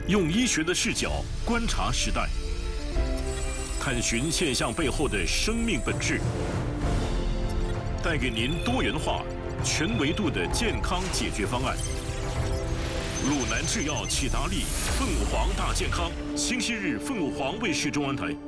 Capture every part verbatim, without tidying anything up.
用医学的视角观察时代，探寻现象背后的生命本质，带给您多元化、全维度的健康解决方案。鲁南制药启达利凤凰大健康，星期日凤凰卫视中文台。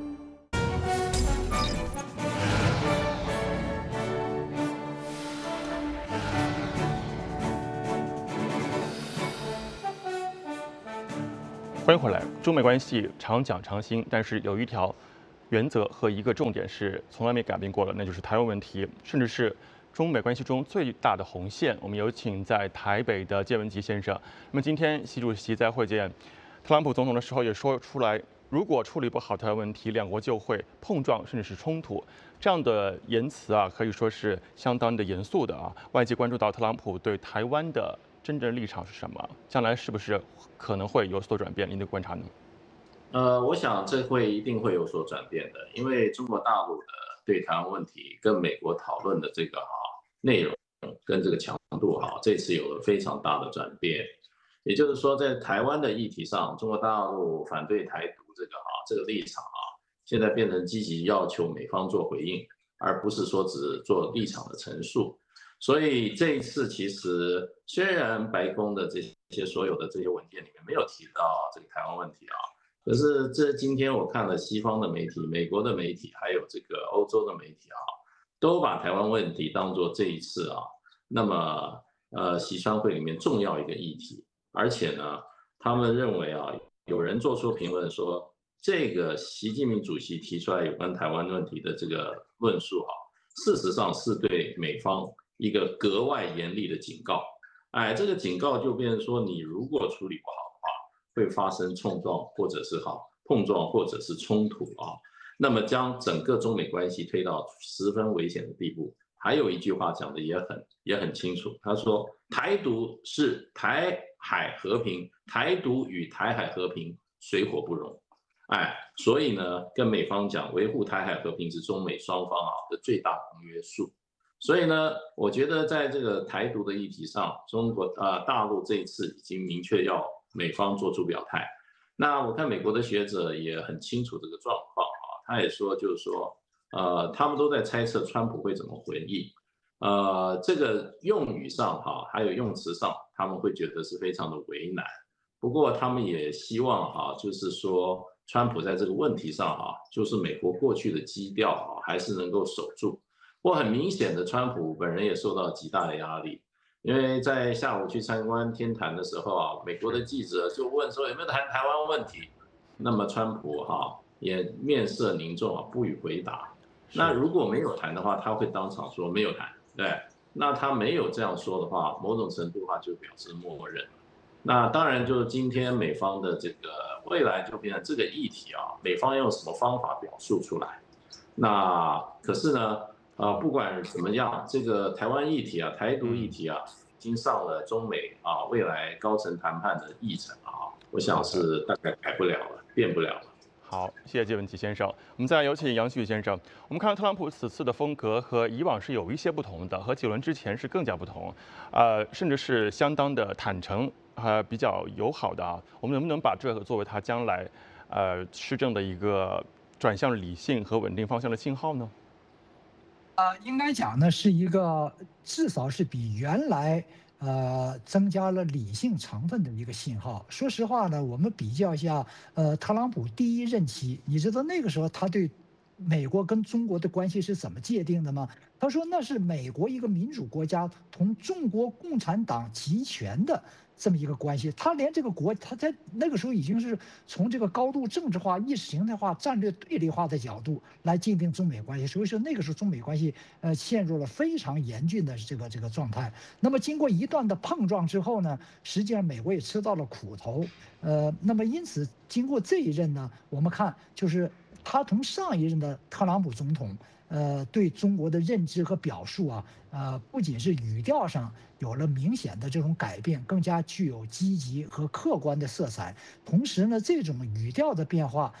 欢迎回来。中美关系常讲常新，但是有一条原则和一个重点是从来没改变过的，那就是台湾问题，甚至是中美关系中最大的红线。我们有请在台北的介文吉先生。那么今天习主席在会见特朗普总统的时候也说出来，如果处理不好台湾问题，两国就会碰撞甚至是冲突。这样的言辞啊，可以说是相当的严肃的啊。外界关注到特朗普对台湾的真正立场是什么？将来是不是可能会有所转变？您的观察呢？ 呃，我想这会一定会有所转变的，因为中国大陆的对台湾问题跟美国讨论的这个哈内容跟这个强度哈，这次有了非常大的转变。也就是说，在台湾的议题上，中国大陆反对台独这个哈这个立场啊，现在变成积极要求美方做回应，而不是说只做立场的陈述。所以这一次其实虽然白宫的这些所有的这些文件里面没有提到这个台湾问题啊，可是这今天我看了西方的媒体、美国的媒体，还有这个欧洲的媒体啊，都把台湾问题当作这一次啊，那么呃习川会里面重要一个议题，而且呢，他们认为啊，有人做出评论说，这个习近平主席提出来有关台湾问题的这个论述啊，事实上是对美方一个格外严厉的警告。哎，这个警告就变成说，你如果处理不好的话，会发生冲撞或者是好碰撞或者是冲突啊，那么将整个中美关系推到十分危险的地步。还有一句话讲的也很也很清楚，他说台独是台海和平，台独与台海和平水火不容。哎，所以呢，跟美方讲，维护台海和平是中美双方啊的最大公约数。所以呢，我觉得在这个台独的议题上，中国呃大陆这一次已经明确要美方做出表态。那我看美国的学者也很清楚这个状况啊，他也说就是说，呃，他们都在猜测川普会怎么回应。呃，这个用语上哈，还有用词上，他们会觉得是非常的为难。不过他们也希望哈，就是说川普在这个问题上哈，就是美国过去的基调啊，还是能够守住。不过很明显的，川普本人也受到极大的压力，因为在下午去参观天坛的时候啊，美国的记者就问说有没有谈台湾问题，那么川普哈也面色凝重啊，不予回答。那如果没有谈的话，他会当场说没有谈，对。那他没有这样说的话，某种程度的话就表示默认。那当然就是今天美方的这个未来就变成这个议题啊，美方用什么方法表述出来？那可是呢？啊，不管怎么样，这个台湾议题啊，台独议题啊，已经上了中美啊未来高层谈判的议程啊，我想是大概改不了了，变不了了。 好，谢谢介文吉先生。我们再来有请杨旭先生。我们看到特朗普此次的风格和以往是有一些不同的，和几轮之前是更加不同，呃，甚至是相当的坦诚，呃，比较友好的啊。我们能不能把这个作为他将来呃施政的一个转向理性和稳定方向的信号呢？ 呃，应该讲呢，是一个至少是比原来呃增加了理性成分的一个信号。说实话呢，我们比较一下，呃，特朗普第一任期，你知道那个时候他对美国跟中国的关系是怎么界定的吗？他说那是美国一个民主国家同中国共产党集权的这么一个关系。他连这个国，他在那个时候已经是从这个高度政治化、意识形态化、战略对立化的角度来界定中美关系。所以说那个时候中美关系呃陷入了非常严峻的这个这个状态。那么经过一段的碰撞之后呢，实际上美国也吃到了苦头。呃，那么因此经过这一任呢，我们看就是他同上一任的特朗普总统。呃，对中国的认知和表述啊，呃，不仅是语调上有了明显的这种改变，更加具有积极和客观的色彩。同时呢，这种语调的变化，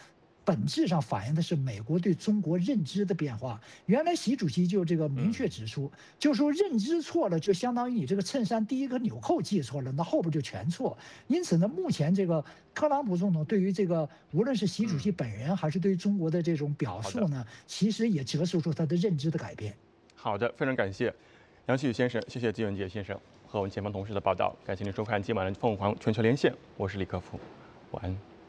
本质上反映的是美国对中国认知的变化。原来习主席就这个明确指出，就说认知错了，就相当于你这个衬衫第一个纽扣系错了，那后边就全错。因此呢，目前这个特朗普总统对于这个无论是习主席本人还是对于中国的这种表述呢，其实也折射出他的认知的改变。 好的，非常感谢杨希宇先生，谢谢季文杰先生和我们前方同事的报道，感谢您收看今晚的凤凰全球连线，我是李克夫，晚安。